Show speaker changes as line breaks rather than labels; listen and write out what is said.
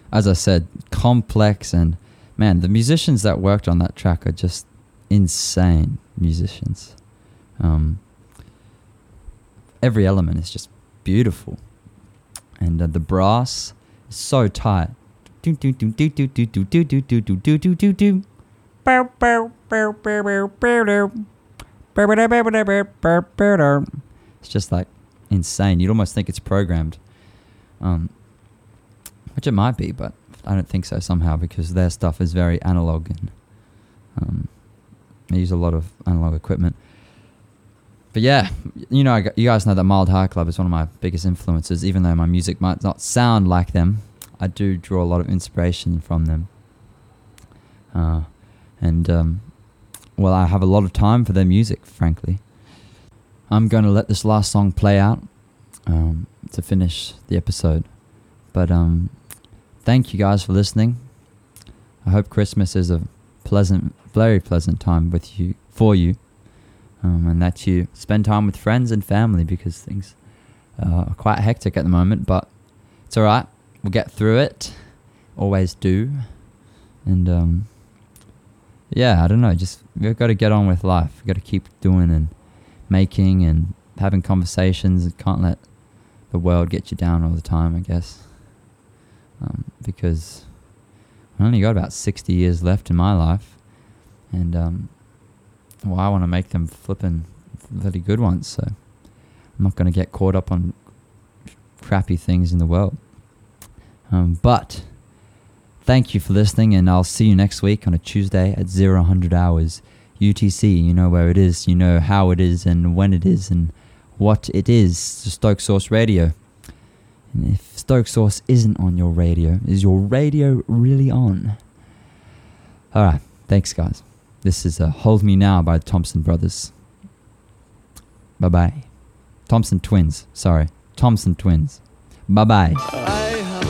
as I said, complex, and man, the musicians that worked on that track are just insane musicians. Every element is just beautiful, and the brass is so tight. It's just like insane. You'd almost think it's programmed, which it might be, but I don't think so somehow, because their stuff is very analog, and they use a lot of analog equipment. But yeah, you know, you guys know that Mild High Club is one of my biggest influences. Even though my music might not sound like them, I do draw a lot of inspiration from them. Well, I have a lot of time for their music, frankly. I'm going to let this last song play out to finish the episode. But thank you guys for listening. I hope Christmas is a pleasant, very pleasant time for you. And that you spend time with friends and family, because things are quite hectic at the moment, but it's alright. We'll get through it. Always do. And yeah, I don't know, just we've got to get on with life. We've got to keep doing and making and having conversations. You can't let the world get you down all the time, I guess. Because I only got about 60 years left in my life, and well, I want to make them flipping really good ones, so I'm not going to get caught up on crappy things in the world. But thank you for listening, and I'll see you next week on a Tuesday at 0100 hours UTC. You know where it is, you know how it is, and when it is, and what it is. Stoke Source Radio. And if Stoke Source isn't on your radio, is your radio really on? Alright, thanks guys. This is Hold Me Now by the Thompson Brothers. Bye-bye. Thompson Twins. Bye-bye.